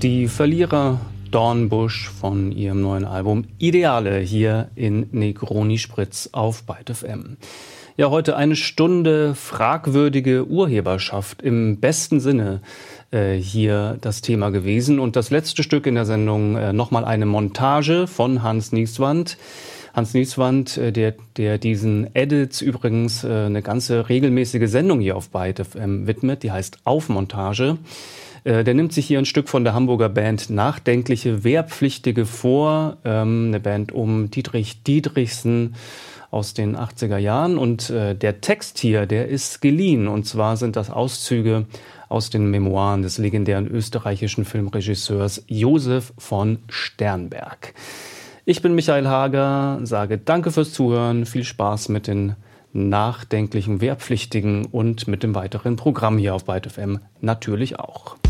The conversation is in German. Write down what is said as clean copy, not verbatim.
Die Verlierer Dornbusch von ihrem neuen Album Ideale hier in Negroni Spritz auf Byte FM. Ja, heute eine Stunde fragwürdige Urheberschaft im besten Sinne hier das Thema gewesen. Und das letzte Stück in der Sendung nochmal eine Montage von Hans Nieswand. Hans Nieswand, der diesen Edits übrigens eine ganze regelmäßige Sendung hier auf Byte FM widmet, die heißt Aufmontage. Der nimmt sich hier ein Stück von der Hamburger Band Nachdenkliche Wehrpflichtige vor, eine Band um Dietrich Dietrichsen aus den 80er Jahren. Und der Text hier, der ist geliehen. Und zwar sind das Auszüge aus den Memoiren des legendären österreichischen Filmregisseurs Josef von Sternberg. Ich bin Michael Hager, sage danke fürs Zuhören, viel Spaß mit den nachdenklichen Wehrpflichtigen und mit dem weiteren Programm hier auf Byte FM natürlich auch.